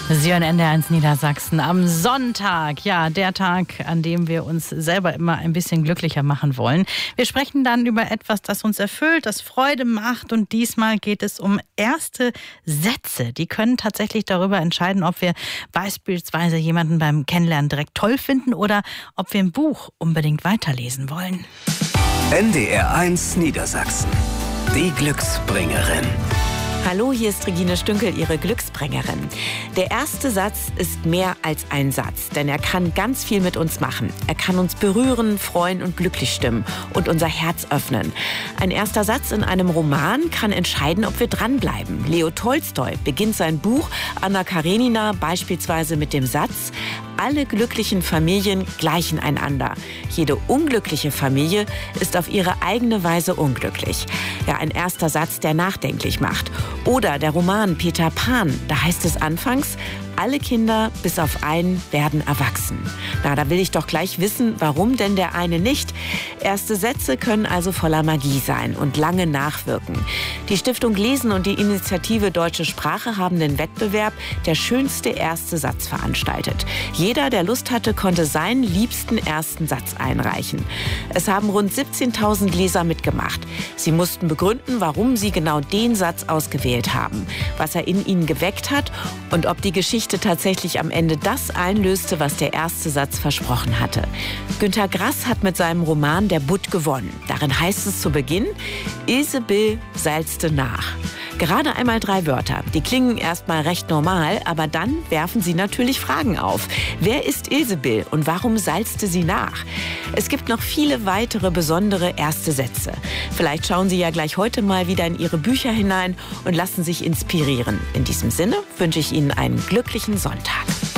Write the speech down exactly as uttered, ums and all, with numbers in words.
Sie hören N D R eins Niedersachsen am Sonntag. Ja, der Tag, an dem wir uns selber immer ein bisschen glücklicher machen wollen. Wir sprechen dann über etwas, das uns erfüllt, das Freude macht. Und diesmal geht es um erste Sätze. Die können tatsächlich darüber entscheiden, ob wir beispielsweise jemanden beim Kennenlernen direkt toll finden oder ob wir ein Buch unbedingt weiterlesen wollen. N D R eins Niedersachsen. Die Glücksbringerin. Hallo, hier ist Regine Stünkel, Ihre Glücksbringerin. Der erste Satz ist mehr als ein Satz, denn er kann ganz viel mit uns machen. Er kann uns berühren, freuen und glücklich stimmen und unser Herz öffnen. Ein erster Satz in einem Roman kann entscheiden, ob wir dranbleiben. Leo Tolstoi beginnt sein Buch Anna Karenina beispielsweise mit dem Satz: Alle glücklichen Familien gleichen einander. Jede unglückliche Familie ist auf ihre eigene Weise unglücklich. Ja, ein erster Satz, der nachdenklich macht. Oder der Roman Peter Pan, da heißt es anfangs: Alle Kinder bis auf einen werden erwachsen. Na, da will ich doch gleich wissen, warum denn der eine nicht? Erste Sätze können also voller Magie sein und lange nachwirken. Die Stiftung Lesen und die Initiative Deutsche Sprache haben den Wettbewerb Der schönste erste Satz veranstaltet. Jeder, der Lust hatte, konnte seinen liebsten ersten Satz einreichen. Es haben rund siebzehntausend Leser mitgemacht. Sie mussten begründen, warum sie genau den Satz ausgewählt haben, was er in ihnen geweckt hat und ob die Geschichte tatsächlich am Ende das einlöste, was der erste Satz versprochen hatte. Günter Grass hat mit seinem Roman Der Butt gewonnen. Darin heißt es zu Beginn: Ilsebill salzte nach. Gerade einmal drei Wörter. Die klingen erstmal recht normal, aber dann werfen sie natürlich Fragen auf. Wer ist Ilsebill und warum salzte sie nach? Es gibt noch viele weitere besondere erste Sätze. Vielleicht schauen Sie ja gleich heute mal wieder in Ihre Bücher hinein und lassen sich inspirieren. In diesem Sinne wünsche ich Ihnen einen glücklichen Sonntag.